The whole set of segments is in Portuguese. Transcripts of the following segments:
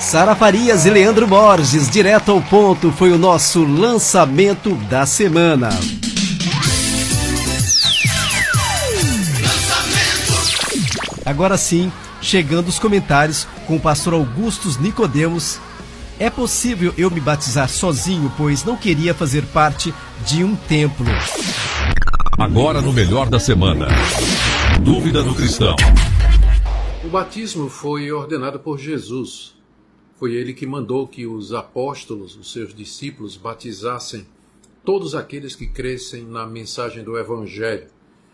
Sara Farias e Leandro Borges, direto ao ponto, foi o nosso lançamento da semana. Agora sim, chegando os comentários com o pastor Augustus Nicodemos. É possível eu me batizar sozinho, pois não queria fazer parte de um templo. Agora no Melhor da Semana. Dúvida do cristão. O batismo foi ordenado por Jesus. Foi ele que mandou que os apóstolos, os seus discípulos, batizassem todos aqueles que crescem na mensagem do Evangelho.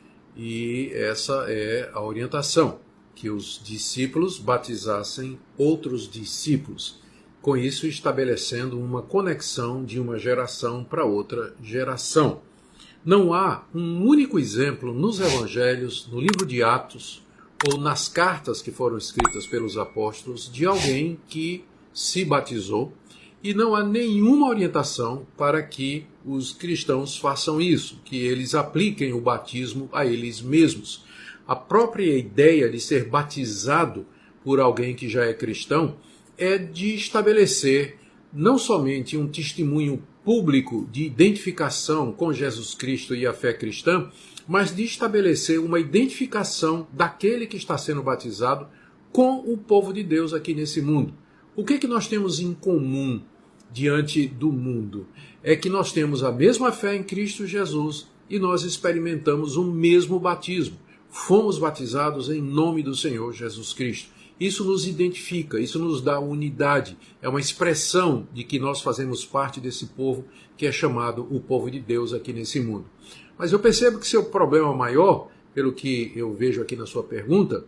E essa é a orientação, que os discípulos batizassem outros discípulos, com isso estabelecendo uma conexão de uma geração para outra geração. Não há um único exemplo nos Evangelhos, no livro de Atos, ou nas cartas que foram escritas pelos apóstolos, de alguém que se batizou, e não há nenhuma orientação para que os cristãos façam isso, que eles apliquem o batismo a eles mesmos. A própria ideia de ser batizado por alguém que já é cristão é de estabelecer não somente um testemunho público de identificação com Jesus Cristo e a fé cristã, mas de estabelecer uma identificação daquele que está sendo batizado com o povo de Deus aqui nesse mundo. O que é que nós temos em comum diante do mundo? É que nós temos a mesma fé em Cristo Jesus e nós experimentamos o mesmo batismo. Fomos batizados em nome do Senhor Jesus Cristo. Isso nos identifica, isso nos dá unidade. É uma expressão de que nós fazemos parte desse povo que é chamado o povo de Deus aqui nesse mundo. Mas eu percebo que seu problema maior, pelo que eu vejo aqui na sua pergunta,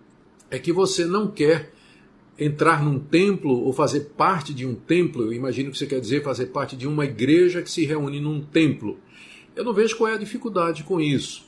é que você não quer entrar num templo ou fazer parte de um templo. Eu imagino que você quer dizer fazer parte de uma igreja que se reúne num templo. Eu não vejo qual é a dificuldade com isso.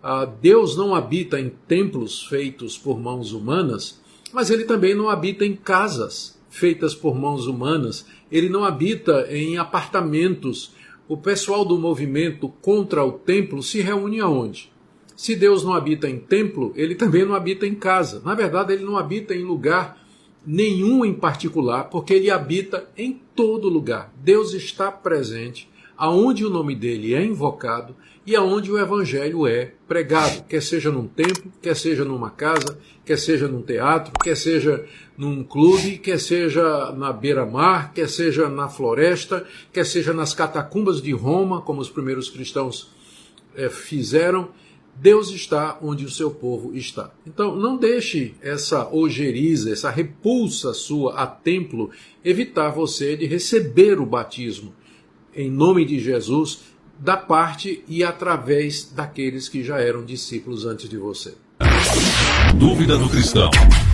Deus não habita em templos feitos por mãos humanas, mas ele também não habita em casas feitas por mãos humanas. Ele não habita em apartamentos. O pessoal do movimento contra o templo se reúne aonde? Se Deus não habita em templo, ele também não habita em casa. Na verdade, ele não habita em lugar nenhum em particular, porque ele habita em todo lugar. Deus está presente aonde o nome dele é invocado e aonde o evangelho é pregado, quer seja num templo, quer seja numa casa, quer seja num teatro, quer seja num clube, quer seja na beira-mar, quer seja na floresta, quer seja nas catacumbas de Roma, como os primeiros cristãos fizeram. Deus está onde o seu povo está. Então, não deixe essa ojeriza, essa repulsa sua a templo evitar você de receber o batismo em nome de Jesus, da parte e através daqueles que já eram discípulos antes de você. Dúvida do cristão.